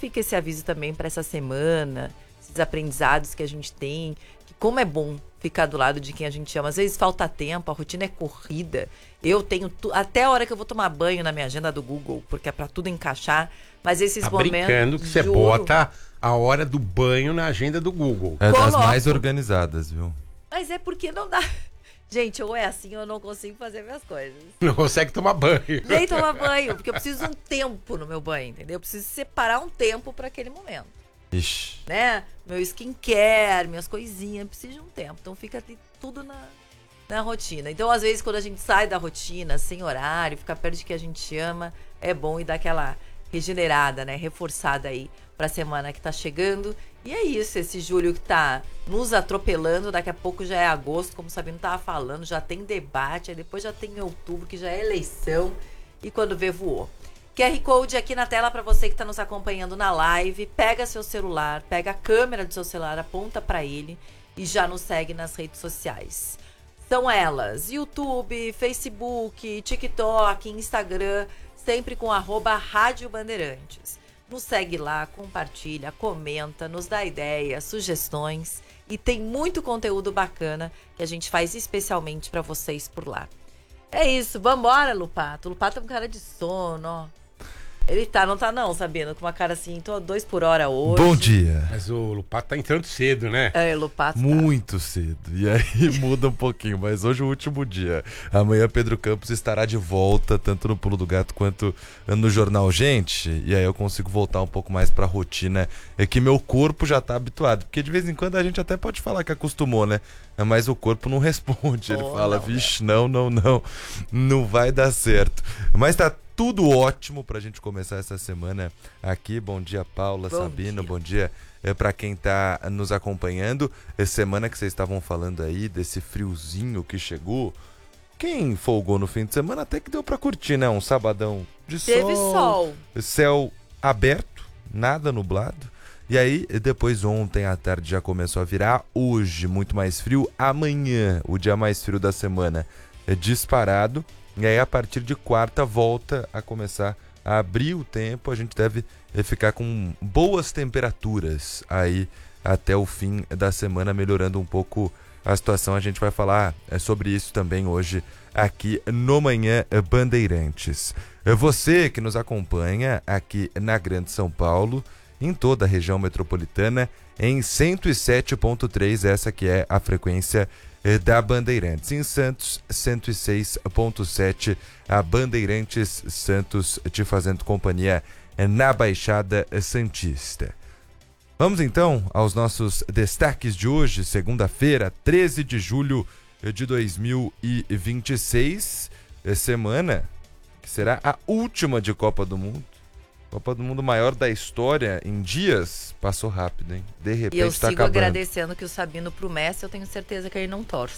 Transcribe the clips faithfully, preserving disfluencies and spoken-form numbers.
fica esse aviso também para essa semana, esses aprendizados que a gente tem, que como é bom ficar do lado de quem a gente ama. Às vezes falta tempo, a rotina é corrida. Eu tenho tu, até a hora que eu vou tomar banho na minha agenda do Google, porque é para tudo encaixar. Mas esses tá momentos... brincando que você juro, bota a hora do banho na agenda do Google. É das Coloco. mais organizadas, viu? Mas é porque não dá... Gente, ou é assim ou eu não consigo fazer minhas coisas. Não consegue tomar banho. Nem tomar banho, porque eu preciso de um tempo no meu banho, entendeu? Eu preciso separar um tempo para aquele momento. Ixi. Né? Meu skincare, minhas coisinhas, preciso de um tempo. Então fica ali tudo na, na rotina. Então, às vezes, quando a gente sai da rotina, sem horário, fica perto de quem a gente ama, é bom e dar aquela regenerada, né? Reforçada aí pra semana que tá chegando. E é isso, esse julho que tá nos atropelando, daqui a pouco já é agosto, como o Sabino tava falando, já tem debate, aí depois já tem outubro, que já é eleição, e quando vê, voou. Q R Code aqui na tela para você que está nos acompanhando na live. Pega seu celular, pega a câmera do seu celular, aponta para ele e já nos segue nas redes sociais. São elas, YouTube, Facebook, TikTok, Instagram, sempre com arroba Rádio Bandeirantes. Nos segue lá, compartilha, comenta, nos dá ideias, sugestões e tem muito conteúdo bacana que a gente faz especialmente para vocês por lá. É isso, vambora, Lupato. O Lupato tá com cara de sono, ó. Ele tá, não tá não, Sabino, com uma cara assim, tô dois por hora hoje. Bom dia. Mas o Lupato tá entrando cedo, né? É, Lupato tá. Muito cedo. E aí muda um pouquinho, mas hoje é o último dia. Amanhã Pedro Campos estará de volta, tanto no Pulo do Gato quanto no Jornal Gente. E aí eu consigo voltar um pouco mais pra rotina, é que meu corpo já tá habituado. Porque de vez em quando a gente até pode falar que acostumou, né? Mas o corpo não responde. Ele Oh, fala, não, vixe, não, não, não. Não vai dar certo. Mas tá tudo ótimo pra gente começar essa semana aqui. Bom dia, Paula, Bom Sabino, dia. bom dia é, para quem tá nos acompanhando. Essa semana que vocês estavam falando aí desse friozinho que chegou. Quem folgou no fim de semana até que deu pra curtir, né? Um sabadão de Teve sol, sol. céu aberto, nada nublado. E aí, depois ontem à tarde já começou a virar. Hoje, muito mais frio. Amanhã, o dia mais frio da semana, é disparado. E aí, a partir de quarta, volta a começar a abrir o tempo. A gente deve ficar com boas temperaturas aí até o fim da semana, melhorando um pouco a situação. A gente vai falar sobre isso também hoje aqui no Manhã Bandeirantes. Você que nos acompanha aqui na Grande São Paulo, em toda a região metropolitana, em cento e sete ponto três, essa que é a frequência da Bandeirantes. Em Santos, cento e seis ponto sete, a Bandeirantes Santos te fazendo companhia na Baixada Santista. Vamos então aos nossos destaques de hoje, segunda-feira, treze de julho de dois mil e vinte e seis, semana que será a última de Copa do Mundo. Copa do Mundo maior da história em dias, passou rápido, hein? De repente E eu tá sigo acabando. agradecendo que o Sabino pro Messi, eu tenho certeza que ele não torce.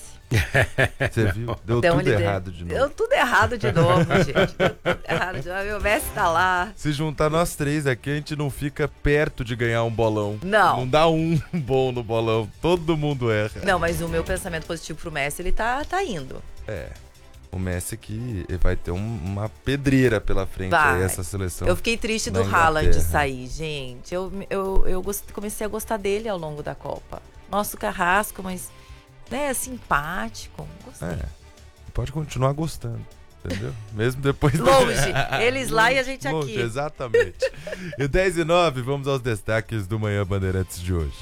Você viu? Deu Então, tudo ele errado deu, de novo. Deu tudo errado de novo, gente. Deu tudo errado de novo. Meu Messi tá lá. Se juntar nós três aqui, a gente não fica perto de ganhar um bolão. Não. Não dá um bom no bolão. Todo mundo erra. Não, mas o meu pensamento positivo pro Messi, ele tá, tá indo. É. O Messi que vai ter um, uma pedreira pela frente Vai. aí, essa seleção. Eu fiquei triste na do Haaland Inglaterra. sair, gente. Eu, eu, eu gost- comecei a gostar dele ao longo da Copa. Nosso carrasco, mas né, simpático. Gostei. É. Pode continuar gostando, entendeu? Mesmo depois... Longe. Eles lá e a gente Longe, aqui. exatamente. E dez e nove, vamos aos destaques do Manhã Bandeirantes de hoje.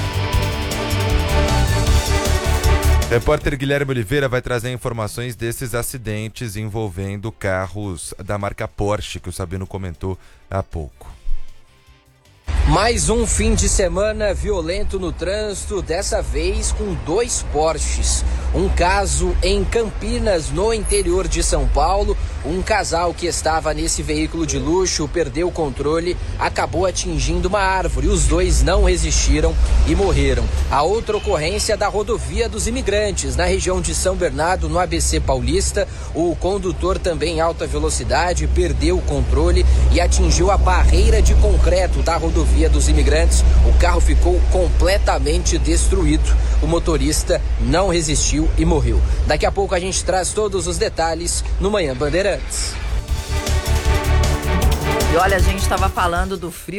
Repórter Guilherme Oliveira vai trazer informações desses acidentes envolvendo carros da marca Porsche, que o Sabino comentou há pouco. Mais um fim de semana violento no trânsito, dessa vez com dois Porsches. Um caso em Campinas, no interior de São Paulo. Um casal que estava nesse veículo de luxo perdeu o controle, acabou atingindo uma árvore. Os dois não resistiram e morreram. A outra ocorrência da rodovia dos Imigrantes, na região de São Bernardo, no A B C Paulista. O condutor também em alta velocidade perdeu o controle e atingiu a barreira de concreto da rodovia dos Imigrantes. O carro ficou completamente destruído. O motorista não resistiu e morreu. Daqui a pouco a gente traz todos os detalhes no Manhã Bandeirantes. E olha, a gente tava falando do frio.